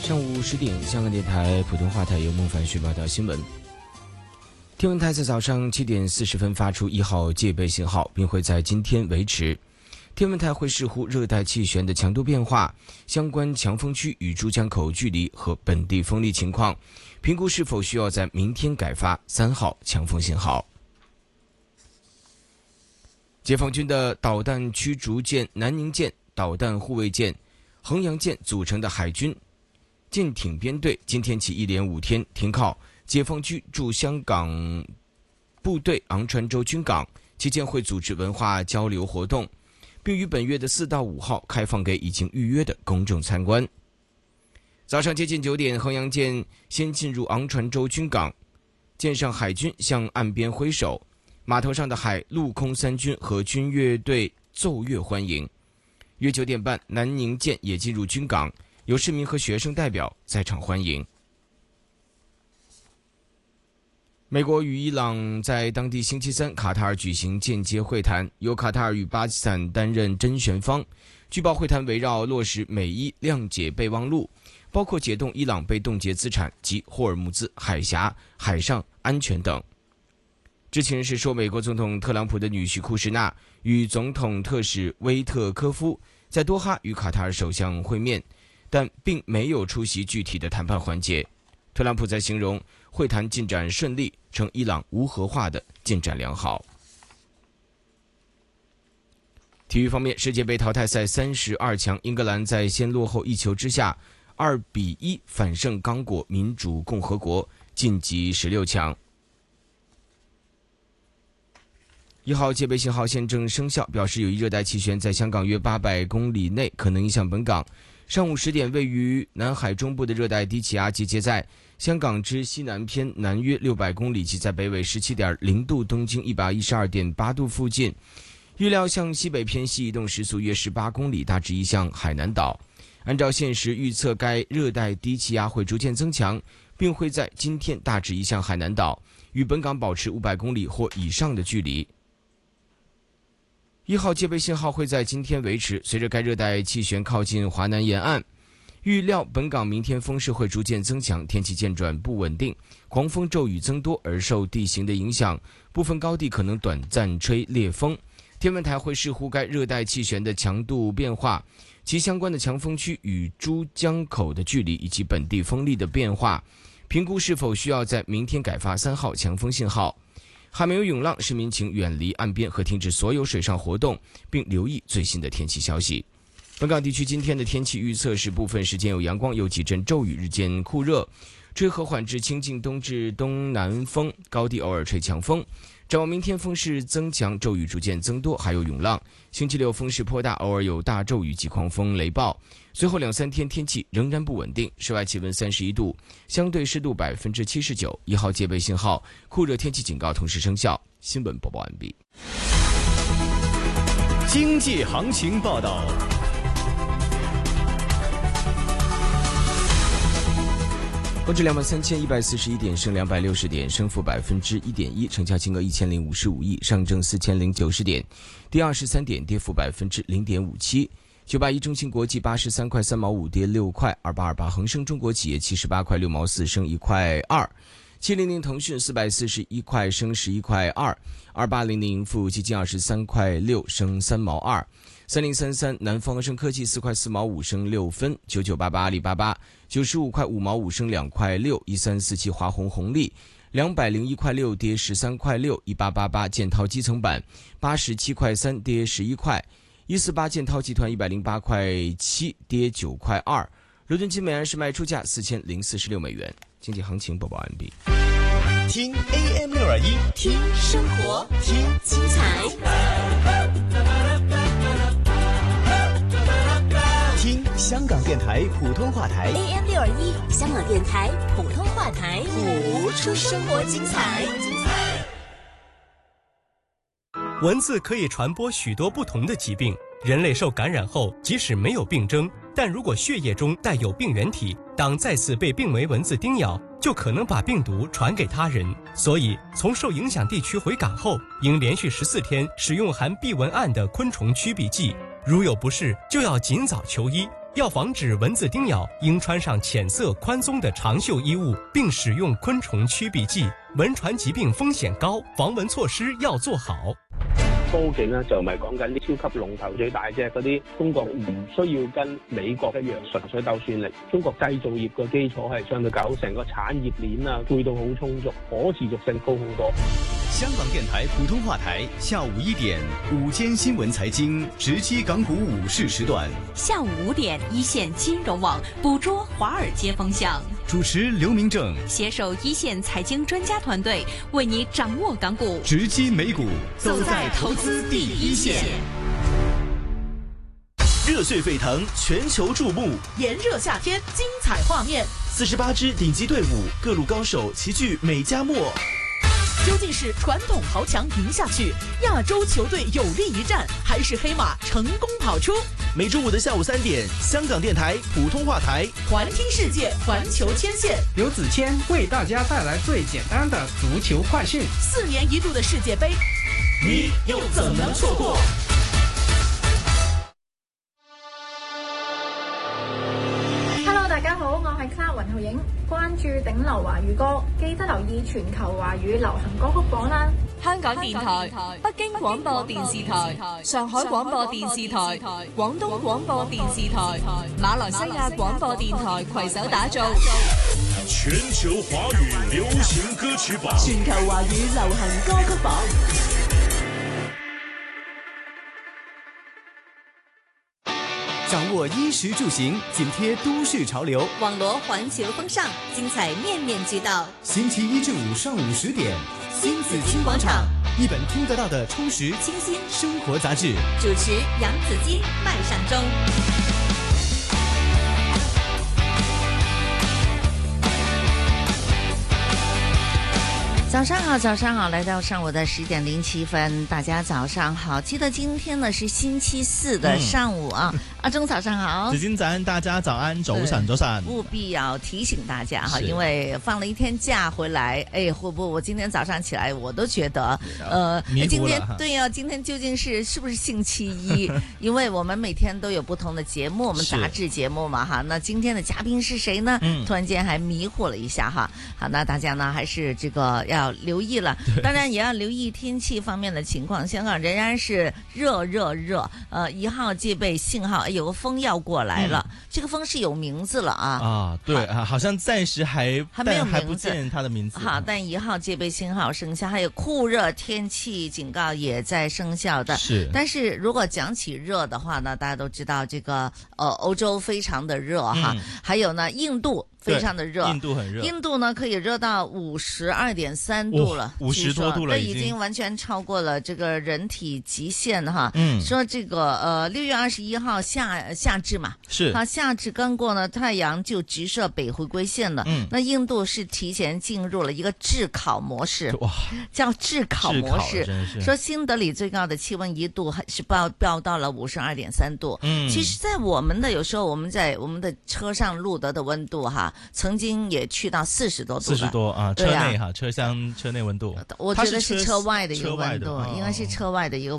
上午10点，香港电台普通话台由孟凡旭报道新闻。天文台在早上7点40分发出1号戒备信号，并会在今天维持。天文台会视乎热带气旋的强度变化、相关强风区与珠江口距离和本地风力情况，评估是否需要在明天改发3号强风信号。解放军的导弹驱逐舰南宁舰、导弹护卫舰衡阳舰组成的海军舰艇编队今天起1连5天停靠解放军驻香港部队昂船洲军港，期间会组织文化交流活动，并于本月的4到5号开放给已经预约的公众参观。早上接近9点，衡阳舰先进入昂船洲军港，舰上海军向岸边挥手，码头上的海陆空三军和军乐队奏乐欢迎。约9点半，南宁舰也进入军港，有市民和学生代表在场欢迎。美国与伊朗在当地星期三卡塔尔举行间接会谈，由卡塔尔与巴基斯坦担任斡旋方。据报会谈围绕落实美伊谅解备忘录，包括解冻伊朗被冻结资产及霍尔木兹海峡海上安全等。知情人士说，美国总统特朗普的女婿库什纳与总统特使威特科夫在多哈与卡塔尔首相会面，但并没有出席具体的谈判环节。特朗普在形容会谈进展顺利，称伊朗无核化的进展良好。体育方面，世界杯淘汰赛32强，英格兰在先落后1球之下2-1反胜刚果民主共和国，晋级16强。1号戒备信号现正生效，表示有一热带气旋在香港约800公里内可能影响本港。上午10点，位于南海中部的热带低气压集结在香港之西南偏南约600公里，即在北纬17.0度、东经112.8度附近。预料向西北偏西移动，时速约18公里，大致移向海南岛。按照现时预测，该热带低气压会逐渐增强，并会在今天大致移向海南岛，与本港保持500公里或以上的距离。1号戒备信号会在今天维持，随着该热带气旋靠近华南沿岸，预料本港明天风势会逐渐增强，天气渐转不稳定，狂风骤雨增多，而受地形的影响，部分高地可能短暂吹烈风。天文台会视乎该热带气旋的强度变化，其相关的强风区与珠江口的距离以及本地风力的变化，评估是否需要在明天改发3号强风信号。海面有涌浪，市民请远离岸边和停止所有水上活动，并留意最新的天气消息。本港地区今天的天气预测是部分时间有阳光，有几阵骤雨，日间酷热，吹和缓至清劲东至东南风，高地偶尔吹强风。展望明天风势增强，骤雨逐渐增多，还有涌浪。星期六风势颇大，偶尔有大骤雨及狂风雷暴。随后2-3天天气仍然不稳定，室外气温31度，相对湿度79%。1号戒备信号、酷热天气警告同时生效。新闻播报完毕。 经济行情报道。 沪指23141点，升260点，升幅1.1%，成交金额1055亿，上证4090点，跌23点，跌幅0.57%。981中芯国际83块3毛5，跌6块；2828恒生中国企业78块6毛4，升1块2；700腾讯441块，升11块2；2800富基金23块6，升3毛2；3033南方生科技4块4毛5，升6分；9988阿里巴巴95块5毛5，升2块6；1347华虹红利201块6，跌13块6；1888建滔基层板87块3，跌11块；148建滔集团108块7，跌9块2。伦敦金每安士卖出价4046美元。经济行情播报完毕。 听 AM621， 听生活，听精彩， 听香港电台普通话台 AM621，香港电台普通话台，谱出生活精彩。 蚊子可以传播许多不同的疾病，人类受感染后，即使没有病征，但如果血液中带有病原体，当再次被病媒蚊子叮咬，就可能把病毒传给他人。所以，从受影响地区回港后，应连续14天使用含避蚊胺的昆虫驱避剂。如有不适，就要尽早求医， 要防止蚊子叮咬，应穿上浅色宽松的长袖衣物，並使用昆蟲驅避劑。蚊傳疾病風險高，防蚊措施要做好。 科技呢就唔係講緊啲超級龍頭最大隻嗰啲，中國唔需要跟美國一樣純粹鬥算力。中國製造業嘅基礎係相對搞成個產業鏈啊，配套好充足，可持續性高好多。 香港電台普通話台下午1點午間新聞財經直擊港股午市時段， 下午5點一線金融網捕捉華爾街風向， 主持劉明正攜手一線財經專家團隊，為你掌握港股， 直擊美股，走在投資第一線。熱血沸騰，全球注目， 炎熱夏天，精彩畫面 ，48支頂級隊伍，各路高手齊聚美加墨。 究竟是傳統豪強贏下去，亞洲球隊有力一戰，還是黑馬成功跑出？ 每周五的下午3點，香港電台普通話台， 環聽世界，環球牽線， 劉子謙為大家帶來最簡單的足球快訊。 4年1度的世界盃，你又怎能錯過 ？Hello， 大家好，我係 Cloud 雲浩影，關注頂流華語歌，記得留意全球華語流行歌曲榜啦。 香港電台、北京廣播電視台、上海廣播電視台、廣東廣播電視台、馬來西亞廣播電台攜手打造全球華語流行歌曲榜， 全球華語流行歌曲榜。 掌握衣食住行，緊貼都市潮流， 網羅環球風尚，精彩面面俱到。 星期1至5上午10點， 新紫荊廣場， 一本聽得到的充實清新生活雜誌。 主持楊子矜、麥尚中。早上好，早上好，來到上午的10點07分，大家早上好。記得今天呢是星期4的上午啊，阿中早上好， 子矜早安，大家早安，早晨，早晨。 務必要提醒大家哈，因為放了一天假回來，哎，會不會我今天早上起來我都覺得，今天對呀，今天究竟是不是星期1？因為我們每天都有不同的節目，我們雜誌節目嘛哈。那今天的嘉賓是誰呢？突然間還迷惑了一下哈。好，那大家呢還是這個要留意了，當然也要留意天氣方面的情況。香港仍然是熱，一號戒備信號，有個風要過來了。這個風是有名字了啊。 啊，對啊，好像暫時還沒有名字， 還不見它的名字。 好，但一號戒備信號生效，還有酷熱天氣警告也在生效的。 是， 但是如果講起熱的話呢，大家都知道這個歐洲非常的熱哈，還有呢印度。非常的熱， 印度很熱， 印度呢可以熱到52.3度了 ，50多度了， 這已經完全超過了這個人體極限哈。 嗯， 說這個6月21號夏至嘛， 是， 它夏至剛過呢，太陽就直射北回歸線了。那印度是提前進入了一個炙烤模式，哇，叫炙烤模式。說新德里最高的氣溫一度是飆到了52.3度。其實在我們的有時候我們在我們的車上錄得的溫度哈。曾經也去到40多度 ，40多啊，車內哈，車內溫度， 我覺得是車外的一個溫度，應該是車外的一個。